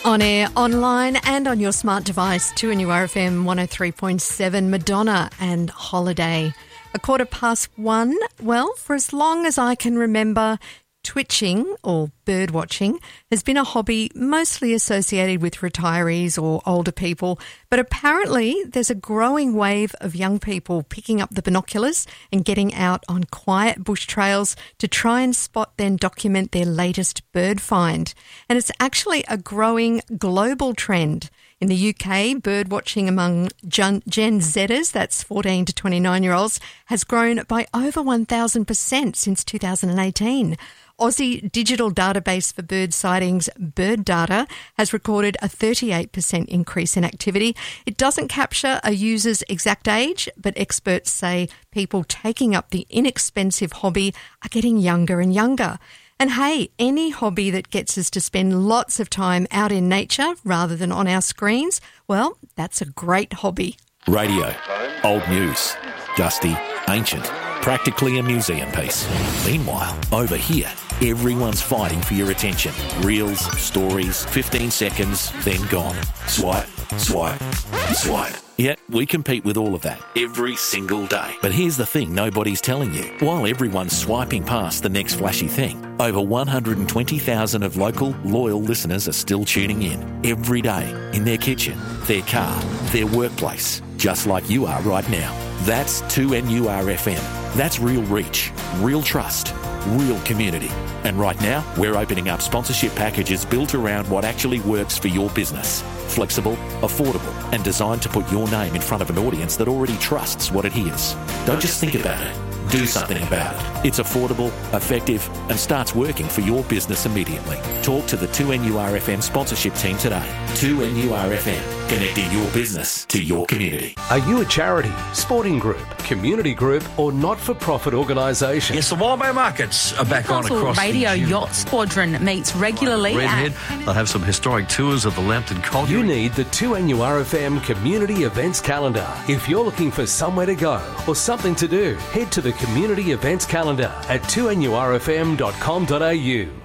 On air, online and on your smart device, 2NURFM 103.7, Madonna and Holiday. 1:15. Well, for as long as I can remember, twitching or bird watching has been a hobby mostly associated with retirees or older people, but apparently there's a growing wave of young people picking up the binoculars and getting out on quiet bush trails to try and spot then document their latest bird find. And it's actually a growing global trend. In the UK, bird watching among Gen Zers, that's 14 to 29-year-olds, has grown by over 1,000% since 2018. Aussie digital database for bird sightings, Bird Data, has recorded a 38% increase in activity. It doesn't capture a user's exact age, but experts say people taking up the inexpensive hobby are getting younger and younger. And hey, any hobby that gets us to spend lots of time out in nature rather than on our screens, well, that's a great hobby. Radio, old news, dusty, ancient, practically a museum piece. Meanwhile, over here, everyone's fighting for your attention. Reels, stories, 15 seconds, then gone. Swipe, swipe, swipe. Yeah, we compete with all of that every single day. But here's the thing nobody's telling you. While everyone's swiping past the next flashy thing, over 120,000 of local, loyal listeners are still tuning in every day in their kitchen, their car, their workplace, just like you are right now. That's 2NURFM. That's real reach, real trust, real community. And right now, we're opening up sponsorship packages built around what actually works for your business. Flexible, affordable, and designed to put your name in front of an audience that already trusts what it hears. Don't just think about it. Do something about it. It's affordable, effective, and starts working for your business immediately. Talk to the 2NURFM sponsorship team today. 2NURFM, connecting your business to your community. Are you a charity, sporting group, community group, or not-for-profit organisation? Yes, the Wallaby Markets are back on across Radio the Yacht Squadron meets regularly. Redhead. They'll have some historic tours of the Lambton Colliery. You need the 2NURFM Community Events Calendar. If you're looking for somewhere to go or something to do, head to the Community Events Calendar at 2NURFM.com.au.